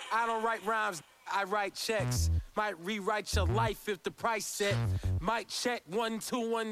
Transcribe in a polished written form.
I don't write rhymes, I write checks. Might rewrite your life if the price set. Might check 1 2 1